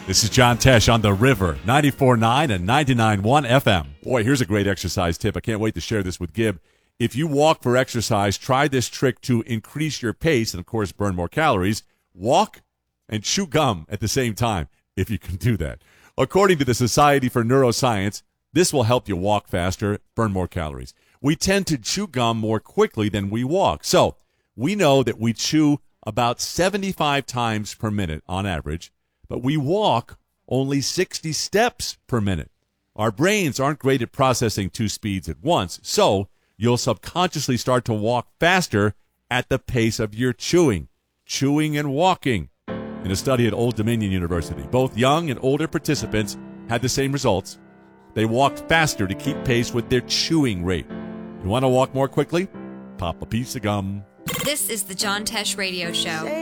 This is John Tesh on The River, 94.9 and 99.1 FM. Boy, here's a great exercise tip. I can't wait to share this with Gib. If you walk for exercise, try this trick to increase your pace and, of course, burn more calories. Walk and chew gum at the same time, if you can do that. According to the Society for Neuroscience, this will help you walk faster, burn more calories. We tend to chew gum more quickly than we walk. So we know that we chew about 75 times per minute on average, but we walk only 60 steps per minute. Our brains aren't great at processing two speeds at once, so you'll subconsciously start to walk faster at the pace of your chewing and walking. In a study at Old Dominion University, both young and older participants had the same results. They walked faster to keep pace with their chewing rate. You want to walk more quickly? Pop a piece of gum. This is the John Tesh Radio Show.